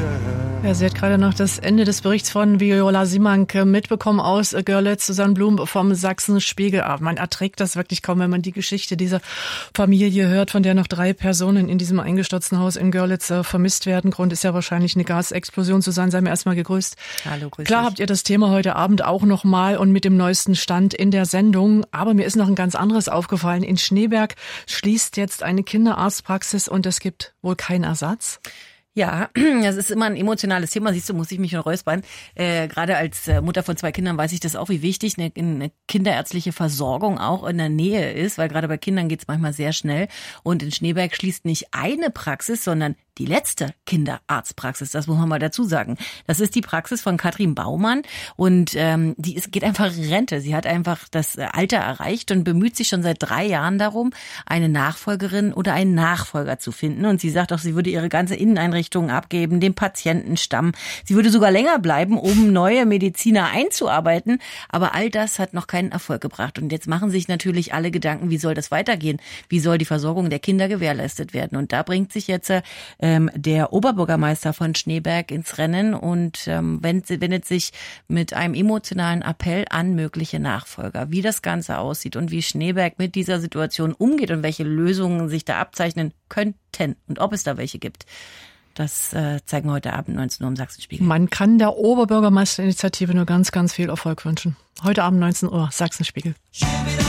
Ja, sie hat gerade noch das Ende des Berichts von Viola Simank mitbekommen aus Görlitz. Susanne Blum vom Sachsen-Spiegel. Man erträgt das wirklich kaum, wenn man die Geschichte dieser Familie hört, von der noch 3 Personen in diesem eingestürzten Haus in Görlitz vermisst werden. Grund ist ja wahrscheinlich eine Gasexplosion. Susanne, sei mir erstmal gegrüßt. Hallo, grüß Klar dich. habt ihr das Thema heute Abend auch nochmal und mit dem neuesten Stand in der Sendung. Aber mir ist noch ein ganz anderes aufgefallen. In Schneeberg schließt jetzt eine Kinderarztpraxis und es gibt wohl keinen Ersatz. Ja, das ist immer ein emotionales Thema. Siehst du, muss ich mich schon räuspern. Gerade als Mutter von 2 Kindern weiß ich das auch, wie wichtig eine kinderärztliche Versorgung auch in der Nähe ist, weil gerade bei Kindern geht es manchmal sehr schnell. Und in Schneeberg schließt nicht eine Praxis, sondern die letzte Kinderarztpraxis, das muss man mal dazu sagen. Das ist die Praxis von Katrin Baumann und geht einfach in Rente. Sie hat einfach das Alter erreicht und bemüht sich schon seit 3 Jahren darum, eine Nachfolgerin oder einen Nachfolger zu finden. Und sie sagt auch, sie würde ihre ganze Inneneinrichtung abgeben, den Patientenstamm. Sie würde sogar länger bleiben, um neue Mediziner einzuarbeiten. Aber all das hat noch keinen Erfolg gebracht. Und jetzt machen sich natürlich alle Gedanken, wie soll das weitergehen? Wie soll die Versorgung der Kinder gewährleistet werden? Und da bringt sich jetzt der Oberbürgermeister von Schneeberg ins Rennen und wendet sich mit einem emotionalen Appell an mögliche Nachfolger, wie das Ganze aussieht und wie Schneeberg mit dieser Situation umgeht und welche Lösungen sich da abzeichnen könnten und ob es da welche gibt. Das zeigen wir heute Abend 19 Uhr im Sachsenspiegel. Man kann der Oberbürgermeisterinitiative nur ganz, ganz viel Erfolg wünschen. Heute Abend 19 Uhr, Sachsenspiegel.